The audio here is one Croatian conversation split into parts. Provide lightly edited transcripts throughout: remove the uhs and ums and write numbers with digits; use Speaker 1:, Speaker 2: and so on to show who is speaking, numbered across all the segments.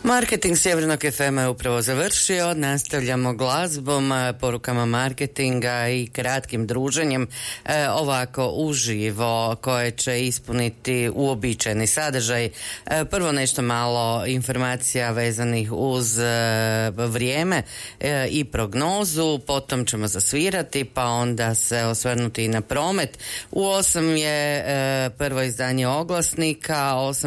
Speaker 1: Marketing Sjevernog FM je upravo završio, nastavljamo glazbom, porukama marketinga i kratkim druženjem ovako uživo koje će ispuniti uobičajeni sadržaj. Prvo nešto malo informacija vezanih uz vrijeme i prognozu, potom ćemo zasvirati pa onda se osvrnuti i na promet. U 8 je prvo izdanje oglasnika,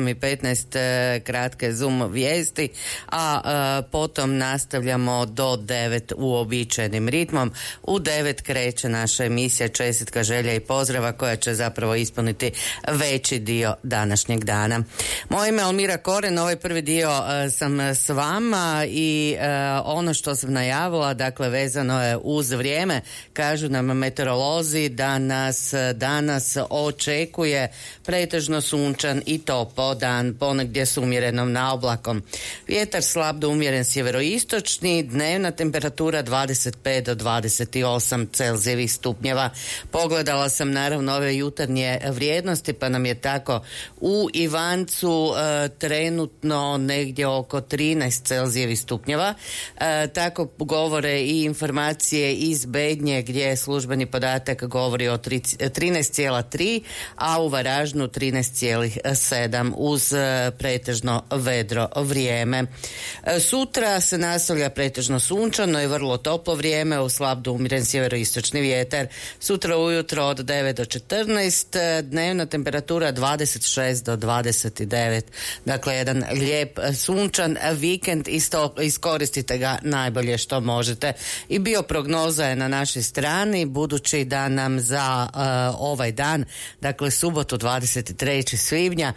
Speaker 1: 8:15 kratke Zoom vijesti, a potom nastavljamo do 9 uobičajenim ritmom. U 9 kreće naša emisija Čestitka, želja i pozdrava koja će zapravo ispuniti veći dio današnjeg dana. Moje ime je Almira Koren, ovaj prvi dio sam s vama i ono što sam najavila, dakle vezano je uz vrijeme. Kažu nam meteorolozi da nas danas očekuje pretežno sunčan i topao dan, ponegdje s umjerenom naoblakom. Vjetar slab do umjeren sjeveroistočni, dnevna temperatura 25 do 28 Celzijevih stupnjeva. Pogledala sam naravno ove jutarnje vrijednosti pa nam je tako u Ivancu trenutno negdje oko 13 Celzijevih stupnjeva. Tako govore i informacije iz Bednje gdje je službeni podatak govori o 13,3, a u Varaždinu 13,7 uz pretežno vedro vrijeme. Sutra se nastavlja pretežno sunčano i vrlo toplo vrijeme, u slab do umjeren sjeveroistočni vjetar. Sutra ujutro od 9 do 14, dnevna temperatura 26 do 29. Dakle, jedan lijep sunčan vikend, iskoristite ga najbolje što možete. I bioprognoza je na našoj strani, budući da nam za ovaj dan, dakle subotu 23. svibnja,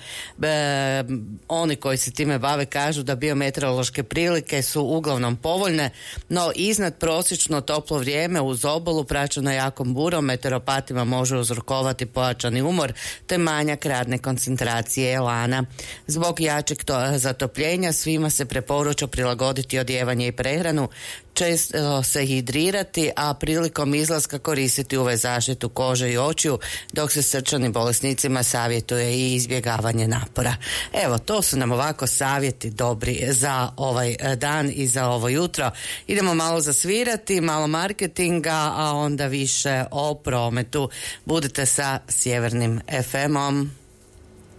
Speaker 1: oni koji se time bave kažu da biometeorološke prilike su uglavnom povoljne, no iznad prosječno toplo vrijeme uz obalu praćeno jakom burom meteoropatima može uzrokovati pojačani umor te manjak radne koncentracije elana. Zbog jačeg zatopljenja svima se preporuča prilagoditi odijevanje i prehranu, često se hidrirati, a prilikom izlaska koristiti UV zaštitu kože i očiju, dok se srčanim bolesnicima savjetuje i izbjegavanje napora. Evo, to su nam ovako savjeti dobri za ovaj dan i za ovo jutro. Idemo malo zasvirati, malo marketinga, a onda više o prometu. Budite sa Sjevernim FM-om.